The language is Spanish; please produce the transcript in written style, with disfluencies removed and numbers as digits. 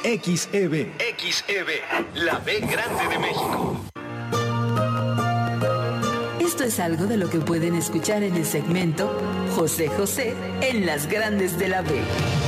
XEB. XEB, la B grande de México. Esto es algo de lo que pueden escuchar en el segmento José José en las grandes de la B.